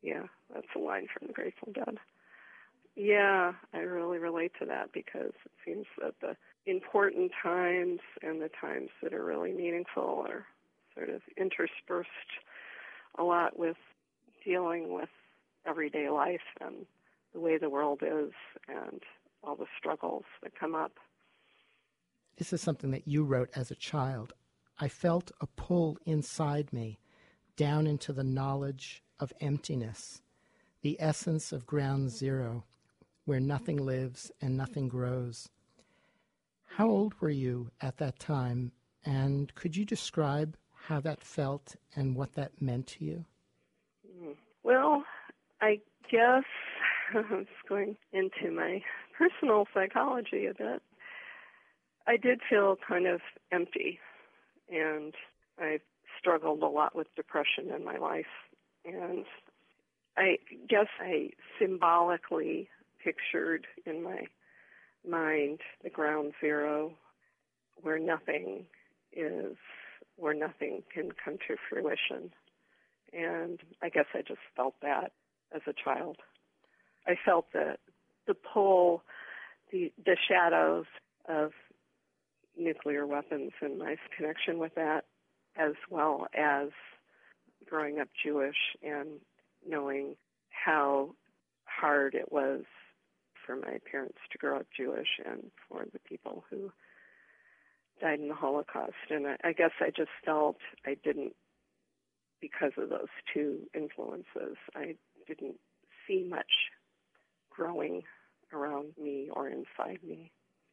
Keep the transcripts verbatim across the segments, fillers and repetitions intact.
Yeah, that's a line from the Grateful Dead. Yeah, I really relate to that because it seems that the important times and the times that are really meaningful are sort of interspersed a lot with dealing with everyday life and the way the world is and all the struggles that come up. This is something that you wrote as a child. I felt a pull inside me down into the knowledge of emptiness, the essence of ground zero, where nothing lives and nothing grows. How old were you at that time, and could you describe how that felt and what that meant to you? Well, I guess I'm just going into my personal psychology a bit. I did feel kind of empty, and I struggled a lot with depression in my life, and I guess I symbolically pictured in my mind the ground zero where nothing is, where nothing can come to fruition. And I guess I just felt that as a child. I felt the the pull, the the shadows of nuclear weapons and my connection with that, as well as growing up Jewish and knowing how hard it was for my parents to grow up Jewish and for the people who died in the Holocaust. And I, I guess I just felt I didn't, because of those two influences, I didn't see much growing around me or inside me.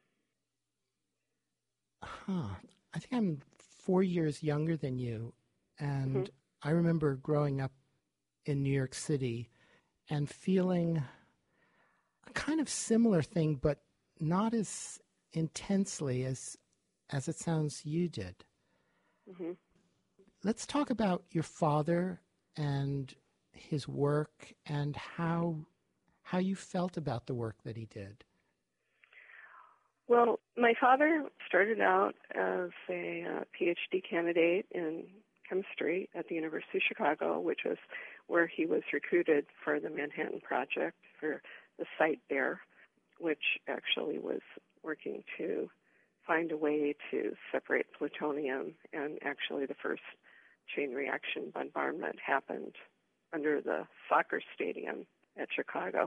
Huh. I think I'm four years younger than you, and mm-hmm. I remember growing up in New York City and feeling a kind of similar thing, but not as intensely as as it sounds you did. Mm-hmm. Let's talk about your father and his work and how how you felt about the work that he did. Well, my father started out as a uh, P H D candidate in chemistry at the University of Chicago, which was where he was recruited for the Manhattan Project, for the site there, which actually was working to find a way to separate plutonium, and actually the first chain reaction bombardment happened under the soccer stadium at Chicago.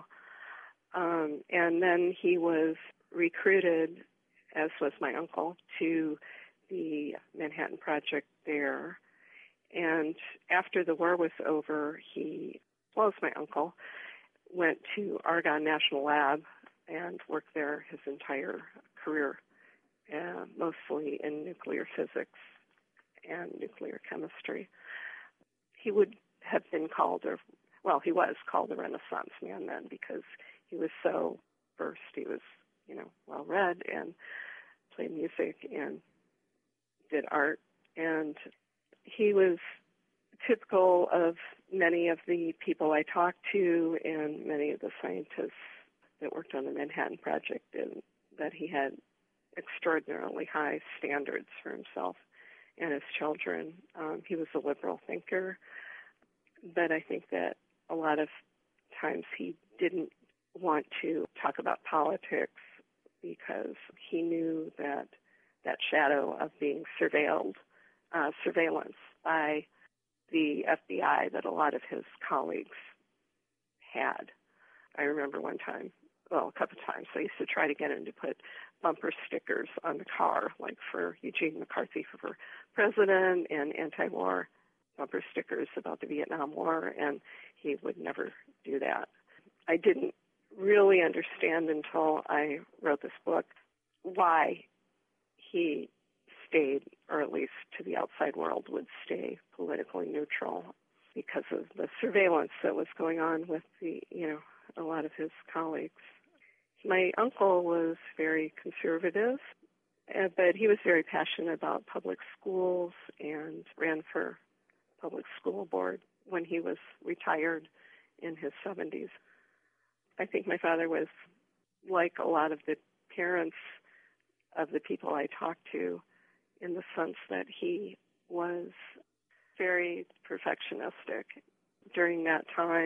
Um, and then he was recruited, as was my uncle, to the Manhattan Project there. And after the war was over, he, as well as my uncle, went to Argonne National Lab and worked there his entire career, uh, mostly in nuclear physics and nuclear chemistry. He would have been called, or well, he was called a Renaissance man then, because he was so versed. He was, you know, well-read and played music and did art. And he was typical of many of the people I talked to and many of the scientists that worked on the Manhattan Project, and that he had extraordinarily high standards for himself and his children. Um, he was a liberal thinker, but I think that a lot of times he didn't want to talk about politics because he knew that that shadow of being surveilled, uh, surveillance by the F B I that a lot of his colleagues had. I remember one time, well, a couple of times, I used to try to get him to put bumper stickers on the car, like for Eugene McCarthy for president and anti-war bumper stickers about the Vietnam War, and he would never do that. I didn't really understand until I wrote this book why he stayed, or at least to the outside world would stay politically neutral, because of the surveillance that was going on with the, you know, a lot of his colleagues. My uncle was very conservative, uh, but he was very passionate about public schools and ran for public school board when he was retired in his seventies. I think my father was like a lot of the parents of the people I talked to, in the sense that he was very perfectionistic. During that time,